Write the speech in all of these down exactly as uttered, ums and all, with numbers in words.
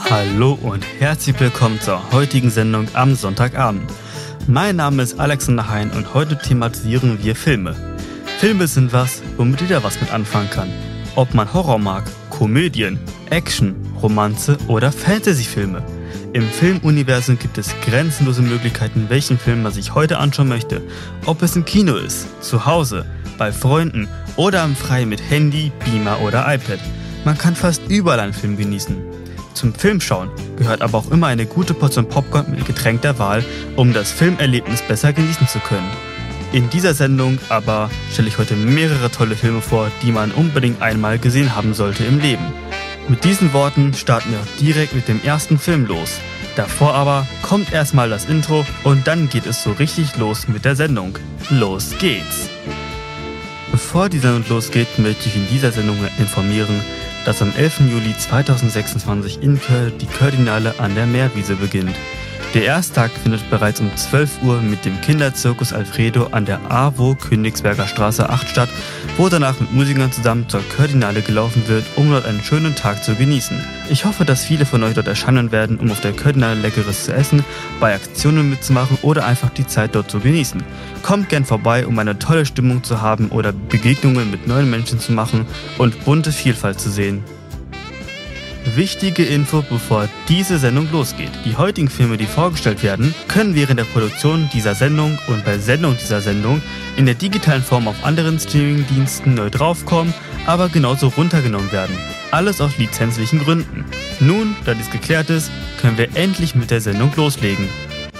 Hallo und herzlich willkommen zur heutigen Sendung am Sonntagabend. Mein Name ist Alexander Hein und heute thematisieren wir Filme. Filme sind was, womit jeder was mit anfangen kann. Ob man Horror mag, Komödien, Action, Romanze oder Fantasyfilme. Im Filmuniversum gibt es grenzenlose Möglichkeiten, welchen Film man sich heute anschauen möchte. Ob es im Kino ist, zu Hause, bei Freunden oder am Freien mit Handy, Beamer oder iPad. Man kann fast überall einen Film genießen. Zum Filmschauen gehört aber auch immer eine gute Portion Popcorn mit Getränk der Wahl, um das Filmerlebnis besser genießen zu können. In dieser Sendung aber stelle ich heute mehrere tolle Filme vor, die man unbedingt einmal gesehen haben sollte im Leben. Mit diesen Worten starten wir auch direkt mit dem ersten Film los. Davor aber kommt erstmal das Intro und dann geht es so richtig los mit der Sendung. Los geht's! Bevor die Sendung losgeht, möchte ich in dieser Sendung informieren, dass am elften Juli zweitausendsechsundzwanzig in Köln die Kardinale an der Meerwiese beginnt. Der Ersttag findet bereits um zwölf Uhr mit dem Kinderzirkus Alfredo an der A W O Königsberger Straße acht statt, wo danach mit Musikern zusammen zur Kardinale gelaufen wird, um dort einen schönen Tag zu genießen. Ich hoffe, dass viele von euch dort erscheinen werden, um auf der Kardinale Leckeres zu essen, bei Aktionen mitzumachen oder einfach die Zeit dort zu genießen. Kommt gern vorbei, um eine tolle Stimmung zu haben oder Begegnungen mit neuen Menschen zu machen und bunte Vielfalt zu sehen. Wichtige Info, bevor diese Sendung losgeht. Die heutigen Filme, die vorgestellt werden, können während der Produktion dieser Sendung und bei Sendung dieser Sendung in der digitalen Form auf anderen Streamingdiensten neu draufkommen, aber genauso runtergenommen werden. Alles aus lizenzlichen Gründen. Nun, da dies geklärt ist, können wir endlich mit der Sendung loslegen.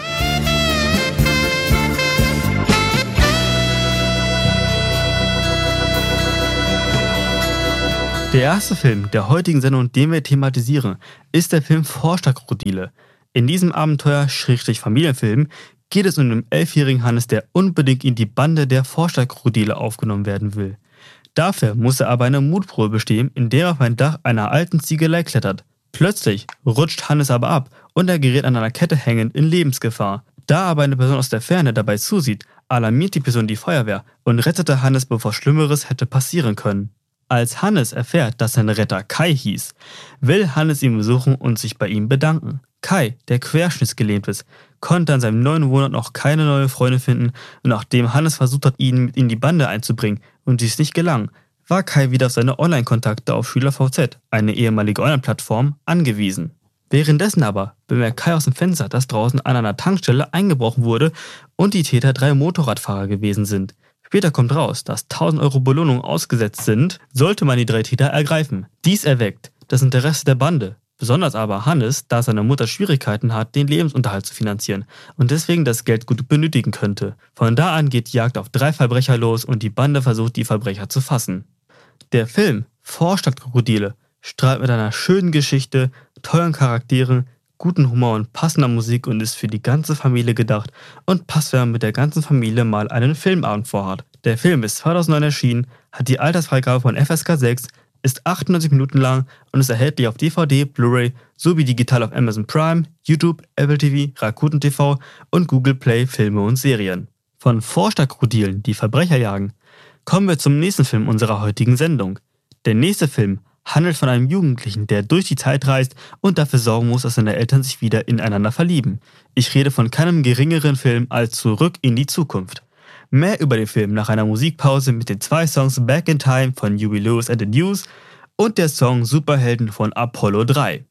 Der erste Film der heutigen Sendung, den wir thematisieren, ist der Film Vorstadtkrokodile. In diesem Abenteuer-Familienfilm geht es um den elfjährigen Hannes, der unbedingt in die Bande der Vorstadtkrokodile aufgenommen werden will. Dafür muss er aber eine Mutprobe bestehen, indem er auf ein Dach einer alten Ziegelei klettert. Plötzlich rutscht Hannes aber ab und er gerät an einer Kette hängend in Lebensgefahr. Da aber eine Person aus der Ferne dabei zusieht, alarmiert die Person die Feuerwehr und rettete Hannes, bevor Schlimmeres hätte passieren können. Als Hannes erfährt, dass sein Retter Kai hieß, will Hannes ihn besuchen und sich bei ihm bedanken. Kai, der querschnittsgelähmt ist, konnte an seinem neuen Wohnort noch keine neue Freunde finden und nachdem Hannes versucht hat, ihn mit in die Bande einzubringen und dies nicht gelang, war Kai wieder auf seine Online-Kontakte auf SchülerVZ, eine ehemalige Online-Plattform, angewiesen. Währenddessen aber bemerkt Kai aus dem Fenster, dass draußen an einer Tankstelle eingebrochen wurde und die Täter drei Motorradfahrer gewesen sind. Später kommt raus, dass tausend Euro Belohnung ausgesetzt sind, sollte man die drei Täter ergreifen. Dies erweckt das Interesse der Bande, besonders aber Hannes, da seine Mutter Schwierigkeiten hat, den Lebensunterhalt zu finanzieren und deswegen das Geld gut benötigen könnte. Von da an geht die Jagd auf drei Verbrecher los und die Bande versucht, die Verbrecher zu fassen. Der Film Vorstadtkrokodile strahlt mit einer schönen Geschichte, tollen Charakteren, guten Humor und passender Musik und ist für die ganze Familie gedacht und passt, wenn man mit der ganzen Familie mal einen Filmabend vorhat. Der Film ist zweitausendneun erschienen, hat die Altersfreigabe von F S K sechs, ist achtundneunzig Minuten lang und ist erhältlich auf D V D, Blu-ray sowie digital auf Amazon Prime, YouTube, Apple T V, Rakuten T V und Google Play Filme und Serien. Von Vorstadtkrokodilen, die Verbrecher jagen, kommen wir zum nächsten Film unserer heutigen Sendung. Der nächste Film handelt von einem Jugendlichen, der durch die Zeit reist und dafür sorgen muss, dass seine Eltern sich wieder ineinander verlieben. Ich rede von keinem geringeren Film als Zurück in die Zukunft. Mehr über den Film nach einer Musikpause mit den zwei Songs Back in Time von Huey Lewis and the News und der Song Superhelden von Apollo drei.